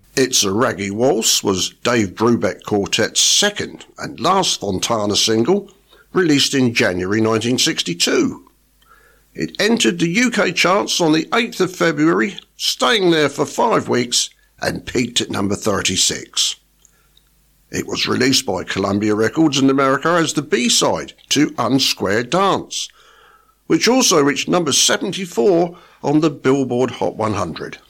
It's a Raggy Waltz was Dave Brubeck Quartet's second and last Fontana single, released in January 1962. It entered the UK charts on the 8th of February, staying there for 5 weeks and peaked at number 36. It was released by Columbia Records in America as the B-side to Unsquared Dance, which also reached number 74 on the Billboard Hot 100.